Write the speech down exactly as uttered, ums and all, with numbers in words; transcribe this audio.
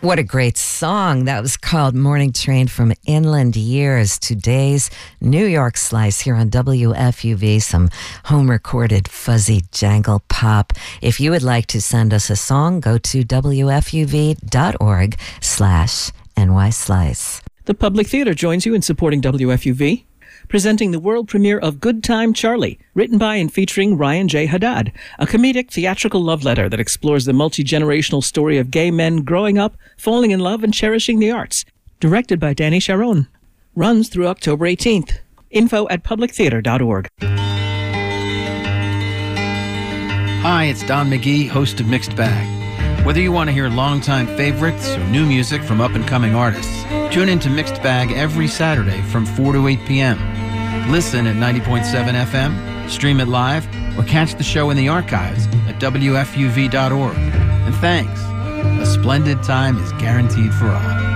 What a great song. That was called Morning Train from Inland Years. Today's New York Slice here on W F U V. Some home-recorded fuzzy jangle pop. If you would like to send us a song, go to W F U V dot org slash N Y Slice. The Public Theater joins you in supporting W F U V. Presenting the world premiere of Good Time Charlie, written by and featuring Ryan J. Haddad, a comedic theatrical love letter that explores the multi-generational story of gay men growing up, falling in love, and cherishing the arts. Directed by Danny Sharon. Runs through October eighteenth. Info at public theater dot org. Hi, it's Don McGee, host of Mixed Bag. Whether you want to hear longtime favorites or new music from up-and-coming artists, tune in to Mixed Bag every Saturday from four to eight p.m. Listen at ninety point seven F M, stream it live, or catch the show in the archives at W F U V dot org. And thanks. A splendid time is guaranteed for all.